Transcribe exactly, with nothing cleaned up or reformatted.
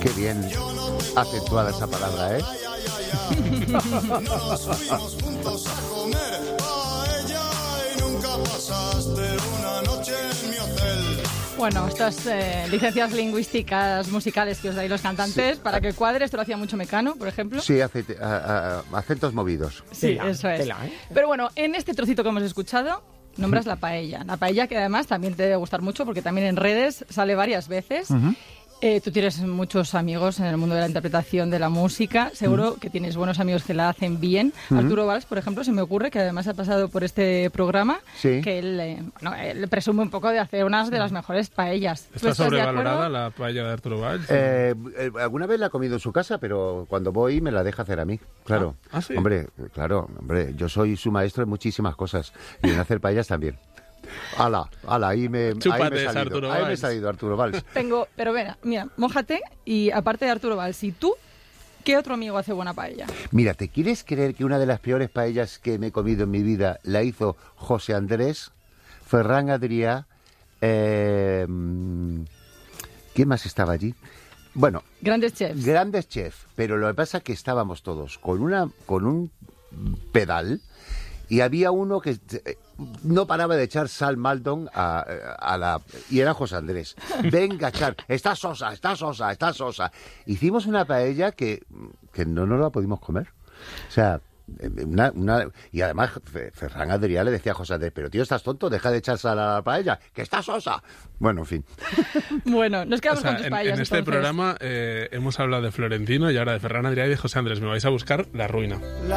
Qué bien acentuada esa palabra, ¿eh? Bueno, estas eh, licencias lingüísticas musicales que os dais los cantantes, sí. Para que cuadre, esto lo hacía mucho Mecano, por ejemplo. Sí, aceite, a, a, acentos movidos. Sí, tela, eso es. Tela, ¿eh? Pero bueno, en este trocito que hemos escuchado, nombras la paella. La paella que además también te debe gustar mucho porque también en redes sale varias veces. Uh-huh. Eh, tú tienes muchos amigos en el mundo de la interpretación de la música. Seguro uh-huh. que tienes buenos amigos que la hacen bien. Uh-huh. Arturo Valls, por ejemplo, se me ocurre que además ha pasado por este programa, sí. que él, eh, bueno, él presume un poco de hacer unas de las mejores paellas. ¿Está sobrevalorada la paella de Arturo Valls? Eh, eh, alguna vez la he comido en su casa, pero cuando voy me la deja hacer a mí. Claro. ¿Ah, sí? Hombre, claro, hombre, yo soy su maestro en muchísimas cosas y en hacer paellas también. Ala, ala, ahí me, ahí me he salido, ahí me he salido Arturo Valls. Tengo, pero mira, mira, mójate y aparte de Arturo Valls, ¿y tú qué otro amigo hace buena paella? Mira, ¿te quieres creer que una de las peores paellas que me he comido en mi vida la hizo José Andrés, Ferran Adrià, eh, ¿quién más estaba allí? Bueno, grandes chefs. Grandes chefs, pero lo que pasa es que estábamos todos con una con un pedal y había uno que no paraba de echar sal Maldon a, a la... Y era José Andrés. Venga, echar, está sosa, está sosa, está sosa. Hicimos una paella que, que no nos la pudimos comer. O sea... Una, una, y además Ferran Adrià le decía a José Andrés, pero tío, estás tonto, deja de echar sal a la paella, que está sosa. Bueno, en fin. Bueno, nos quedamos o sea, con tus en, paellas. En este entonces. programa eh, hemos hablado de Florentino y ahora de Ferran Adrià y de José Andrés. Me vais a buscar la ruina.